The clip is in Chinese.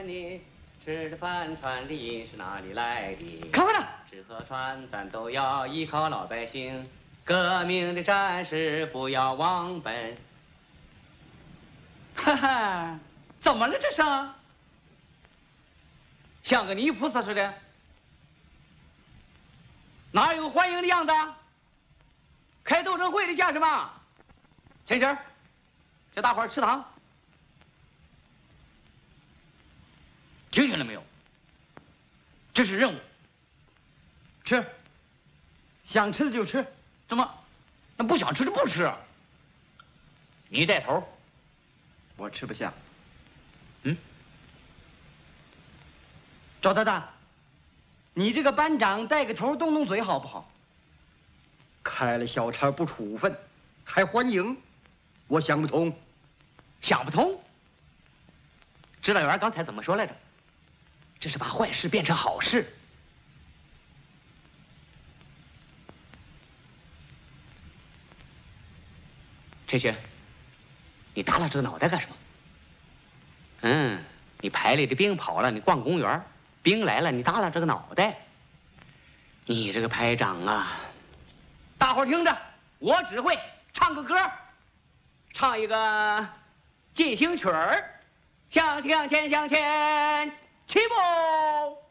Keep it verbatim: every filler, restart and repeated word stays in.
问你，吃的饭穿的衣是哪里来的？ 看看他， 吃喝穿咱都要依靠老百姓，革命的战士不要忘本。 哈哈，怎么了这是？像个泥菩萨似的，哪有个欢迎的样子？开斗争会的架势吗？陈婶，叫大伙儿吃糖。听见了没有？这是任务。吃，想吃的就吃。怎么？那不想吃就不吃。你带头。我吃不下。嗯。赵大大，你这个班长带个头，动动嘴好不好？ 开了小差不处分，还欢迎，我想不通。 想不通？指导员刚才怎么说来着？这是把坏事变成好事。陈雪，你耷拉这个脑袋干什么？ 嗯，你排里的兵跑了，你逛公园，兵来了，你耷拉这个脑袋。你这个排长啊， 大伙儿听着，我指挥，唱个歌，唱一个进行曲儿，向前向前向前，起步。